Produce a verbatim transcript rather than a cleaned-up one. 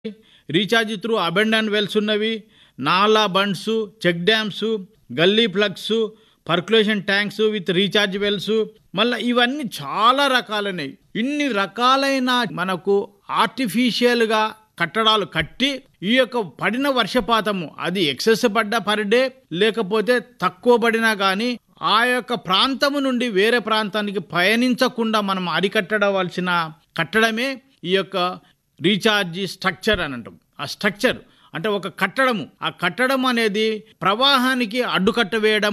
Recharge through అబెండన్ wells ఉన్నవి, నాలా bunds, check dams, గల్లీ plugs, percolation tanks with recharge wells, మళ్ళీ ఇవన్నీ చాలా రకాలైనవి. ఇన్ని రకాలైన మనకు ఆర్టిఫిషియల్గా కట్టడాలు కట్టి ఈ యొక్క పడిన వర్షపాతము అది ఎక్సెస్ పడ్డా పర్ డే లేకపోతే తక్కువ పడినా కానీ ఆ యొక్క ప్రాంతము నుండి వేరే ప్రాంతానికి పయనించకుండా మనం అరికట్టవలసిన కట్టడమే ఈ యొక్క రీఛార్జ్ స్ట్రక్చర్ అని అంటాం. ఆ స్ట్రక్చర్ అంటే ఒక కట్టడము, ఆ కట్టడం అనేది ప్రవాహానికి అడ్డుకట్ట వేయడం